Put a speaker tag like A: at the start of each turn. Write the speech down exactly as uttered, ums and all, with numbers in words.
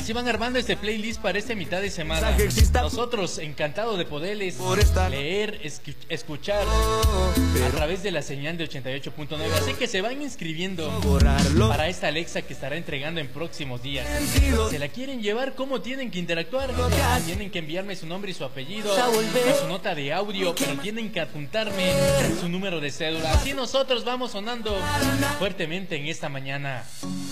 A: Así van armando este playlist para esta mitad de semana. Nosotros encantados de poderles leer, escuchar a través de la señal de ochenta y ocho punto nueve. Así que se van inscribiendo para esta Alexa que estará entregando en próximos días. ¿Se la quieren llevar? ¿Cómo tienen que interactuar? Tienen que enviarme su nombre y su apellido, su nota de audio, pero tienen que apuntarme su número de cédula. Así nosotros vamos sonando fuertemente en esta mañana.